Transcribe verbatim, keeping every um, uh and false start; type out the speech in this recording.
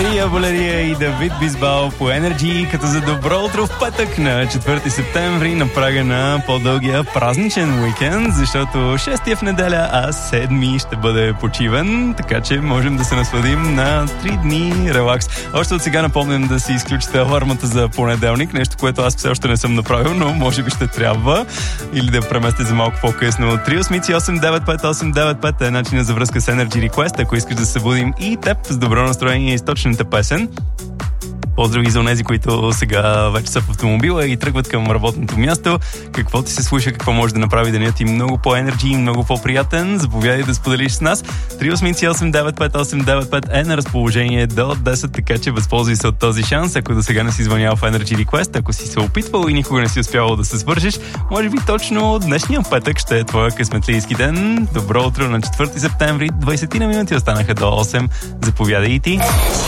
Лия Валерия и Давид Бизбал по Energy, като за добро утро в петък на четвърти септември на прага на по-дългия празничен уикенд, защото шести е в неделя, а седми ще бъде почивен, така че можем да се насладим на три дни релакс. Още от сега напомням да си изключите алармата за понеделник, нещо, което аз все още не съм направил, но може би ще трябва, или да преместите за малко по-късно. три осмици осем девет пет осем девет пет е начинът за връзка с Energy Request, ако искаш да се събудим и теб с добро настроение и с точната песен. Поздрави за онези, които сега вече са в автомобила и тръгват към работното място. Какво ти се слуша, какво може да направи денят ти много по-енерджи и много по-приятен? Заповядай да споделиш с нас. три осмици осем девет пет осем девет пет е на разположение до десет, така че възползвай се от този шанс. Ако до сега не си звънял в Energy Request, ако си се опитвал и никога не си успявал да се свържиш, може би точно днешния петък ще е твоя късметлийски ден. Добро утро на четвърти септември. двайсет на минути останаха до осем. Заповядай и ти.